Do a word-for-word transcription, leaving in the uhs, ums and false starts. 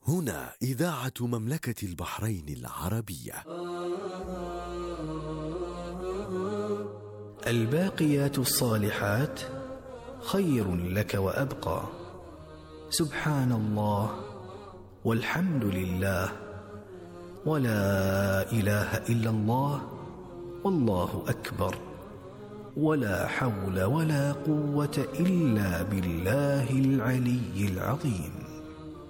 هنا إذاعة مملكة البحرين العربية. الباقيات الصالحات خير لك وأبقى. سبحان الله والحمد لله ولا إله إلا الله والله أكبر ولا حول ولا قوة إلا بالله العلي العظيم.